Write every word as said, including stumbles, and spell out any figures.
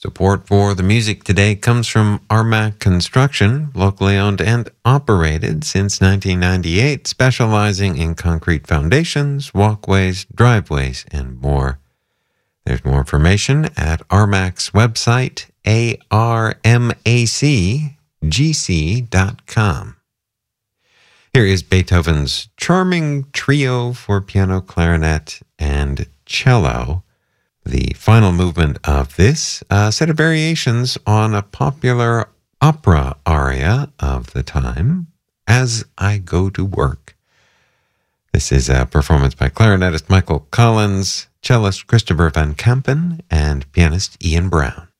Support for the music today comes from Armac Construction, locally owned and operated since nineteen ninety-eight, specializing in concrete foundations, walkways, driveways, and more. There's more information at Armac's website, A R M A C G C dot com. Here is Beethoven's charming trio for piano, clarinet, and cello, the final movement of this uh, set of variations on a popular opera aria of the time, As I Go to Work. This is a performance by clarinetist Michael Collins, cellist Christopher Van Kampen, and pianist Ian Brown.